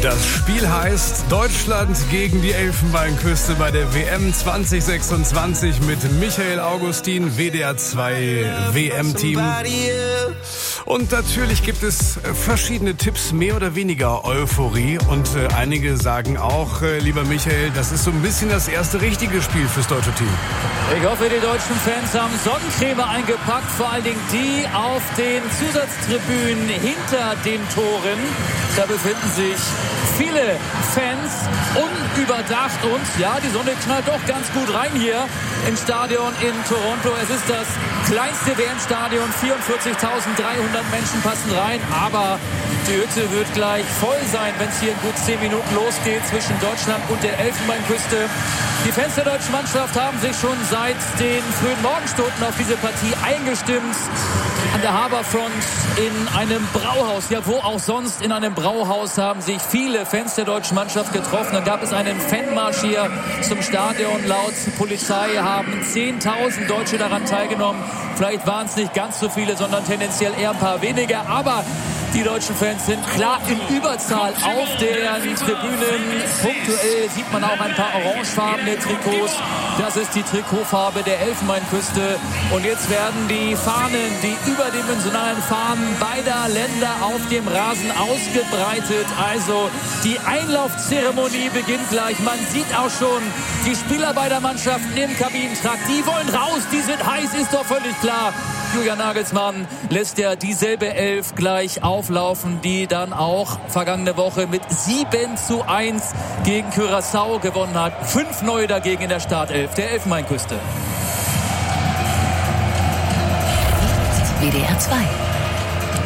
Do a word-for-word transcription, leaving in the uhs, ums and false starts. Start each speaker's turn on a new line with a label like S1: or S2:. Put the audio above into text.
S1: Das Spiel heißt Deutschland gegen die Elfenbeinküste bei der W M zwanzig sechsundzwanzig mit Michael Augustin, W D R zwei W M-Team. Und natürlich gibt es verschiedene Tipps, mehr oder weniger Euphorie. Und äh, einige sagen auch, äh, lieber Michael, das ist so ein bisschen das erste richtige Spiel fürs deutsche Team.
S2: Ich hoffe, die deutschen Fans haben Sonnencreme eingepackt, vor allen Dingen die auf den Zusatztribünen hinter den Toren. Da befinden sich viele Fans unüberdacht und ja, die Sonne knallt doch ganz gut rein hier im Stadion in Toronto. Es ist das kleinste W M-Stadion, vierundvierzigtausenddreihundert Menschen passen rein, aber die Hütte wird gleich voll sein, wenn es hier in gut zehn Minuten losgeht zwischen Deutschland und der Elfenbeinküste. Die Fans der deutschen Mannschaft haben sich schon seit den frühen Morgenstunden auf diese Partie eingestimmt. An der Harbourfront in einem Brauhaus, ja wo auch sonst, in einem Brauhaus haben sich viele Fans der deutschen Mannschaft getroffen. Dann gab es einen Fanmarsch hier zum Stadion. Laut Polizei haben zehntausend Deutsche daran teilgenommen. Vielleicht waren es nicht ganz so viele, sondern tendenziell eher ein paar weniger. Aber die deutschen Fans sind klar in Überzahl auf den Tribünen. Punktuell sieht man auch ein paar orangefarbene Trikots. Das ist die Trikotfarbe der Elfenbeinküste. Und jetzt werden die Fahnen, die überdimensionalen Fahnen beider Länder auf dem Rasen ausgebreitet. Also die Einlaufzeremonie beginnt gleich. Man sieht auch schon die Spieler beider Mannschaften im Kabinentrakt. Die wollen raus, die sind heiß, ist doch völlig klar. Julian Nagelsmann lässt ja dieselbe Elf gleich auflaufen, die dann auch vergangene Woche mit sieben zu eins gegen Curaçao gewonnen hat. Fünf neue dagegen in der Startelf der Elfenbeinküste.
S3: W D R zwei